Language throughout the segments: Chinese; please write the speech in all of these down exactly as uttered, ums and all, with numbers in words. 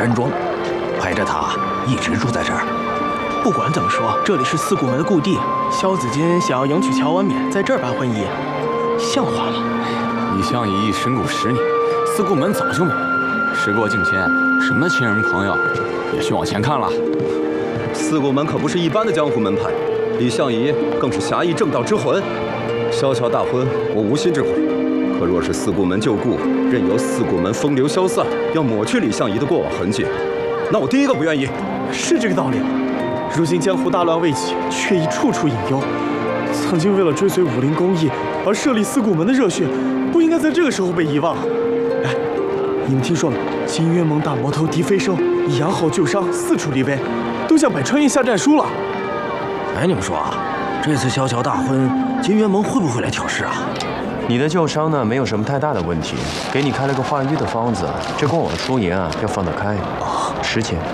山庄，排着他一直住在这儿。 不管怎么说，这里是四顾门的故地。萧子金想要迎娶乔婉冕，在这儿办婚仪，像话吗？ 李相夷神谷十年，四顾门早就没了。时过境迁，什么亲人朋友，也需往前看了。 四顾门可不是一般的江湖门派，李相夷更是侠义正道之魂。萧乔大婚，我无心之悔。可若是四顾门旧故，任由四顾门风流消散，要抹去李相夷的过往痕迹，那我第一个不愿意。 是这个道理。如今江湖大乱未起，却已处处隐忧。曾经为了追随武林公义而设立四顾门的热血，不应该在这个时候被遗忘。哎，你们听说没？金渊盟大魔头狄飞升已养好旧伤，四处立威，都向百川夜下战书了。 哎，你们说啊，这次萧乔大婚，金渊盟会不会来挑事啊？ 你的旧伤呢，没有什么太大的问题，给你开了个化瘀的方子，这跟我的输赢啊要放得开，十钱。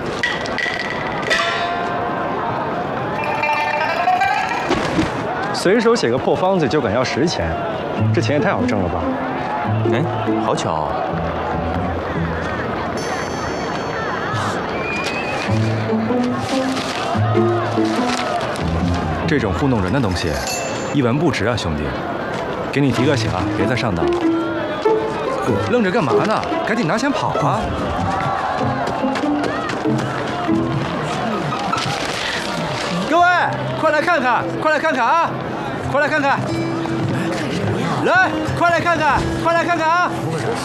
随手写个破方子就敢要十钱，这钱也太好挣了吧？ 哎，好巧啊！ 这种糊弄人的东西，一文不值啊，兄弟！给你提个醒啊，别再上当了。愣着干嘛呢？赶紧拿钱跑啊！各位，快来看看，快来看看啊！快来看看！来，快来看看，快来看看啊！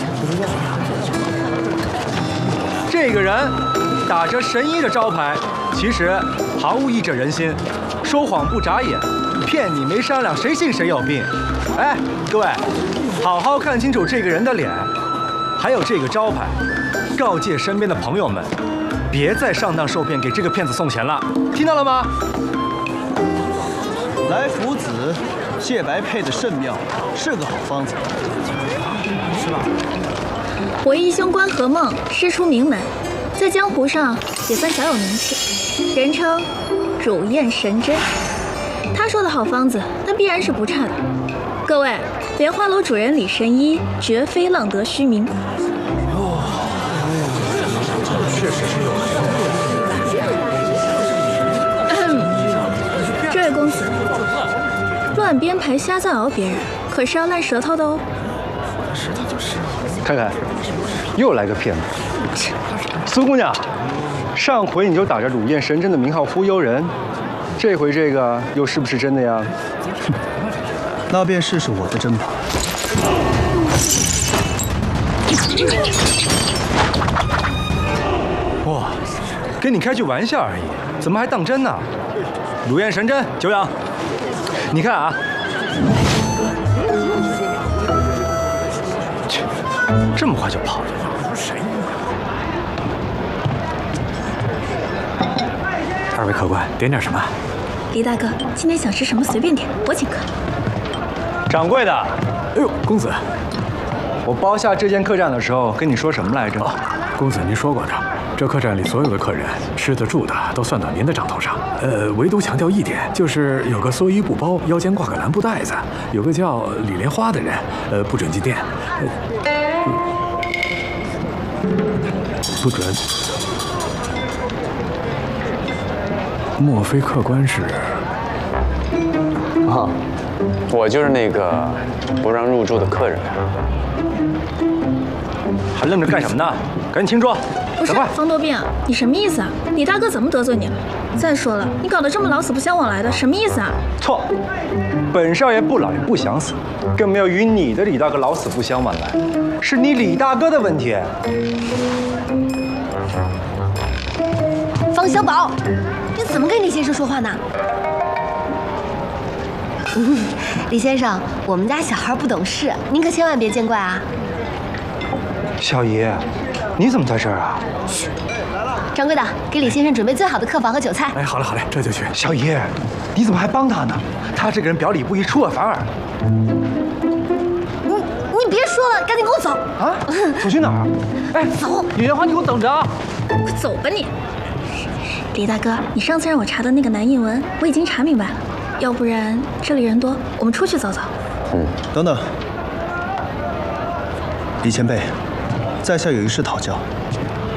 这个人打着神医的招牌，其实毫无医者仁心，说谎不眨眼，骗你没商量，谁信谁有病？哎，各位，好好看清楚这个人的脸，还有这个招牌，告诫身边的朋友们，别再上当受骗，给这个骗子送钱了，听到了吗？ 来福子，谢白配的甚妙，是个好方子，是吧？ 我义兄关和梦师出名门，在江湖上也算小有名气，人称乳燕神针。他说的好方子，那必然是不差的。各位，莲花楼主人李神医绝非浪得虚名。 哦，确实是有这位公子，乱编排瞎造谣别人，可是要烂舌头的哦。 是他就是。 看看，又来个骗子。苏姑娘，上回你就打着乳燕神针的名号忽悠人，这回这个又是不是真的呀？ 那便试试我的针吧。 哇，跟你开句玩笑而已，怎么还当真呢？乳燕神针，久仰。你看啊，切，这么快就跑了？谁？ 二位客官，点点什么？ 李大哥，今天想吃什么随便点，我请客。 掌柜的， 哎呦，公子， 我包下这间客栈的时候跟你说什么来着？ 哦，公子您说过的，这客栈里所有的客人吃的住的都算到您的账头上。呃，唯独强调一点，就是有个蓑衣布包，腰间挂个蓝布袋子，有个叫李莲花的人，呃，不准进店。呃、不准。莫非客官是？ 啊，我就是那个不让入住的客人。 还愣着干什么呢？赶紧清桌！ 不是，方多病，你什么意思啊？李大哥怎么得罪你了？再说了，你搞得这么老死不相往来的，什么意思啊？ 错，本少爷不老也不想死，更没有与你的李大哥老死不相往来，是你李大哥的问题。 方小宝，你怎么跟李先生说话呢？嗯，李先生，我们家小孩不懂事，您可千万别见怪啊。 小姨，你怎么在这儿啊？ 嘘，掌柜的，给李先生准备最好的客房和酒菜。 哎，好嘞好嘞，这就去。 小姨，你怎么还帮他呢？他这个人表里不一，出尔反尔。 你你别说了，赶紧跟我走。 啊？走去哪儿？哎， 走！ 李莲花，你给我等着啊！ 快走吧你！李大哥，你上次让我查的那个南印文，我已经查明白了。要不然这里人多，我们出去走走。 嗯，等等，李前辈，在下有一事讨教。